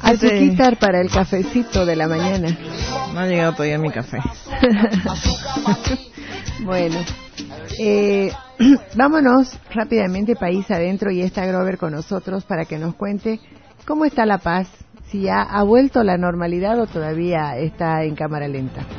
Azuquitar para el cafecito de la mañana. No ha llegado todavía mi café. Bueno, vámonos rápidamente país adentro y está Grover con nosotros para que nos cuente cómo está La Paz, si ya ha vuelto a la normalidad o todavía está en cámara lenta.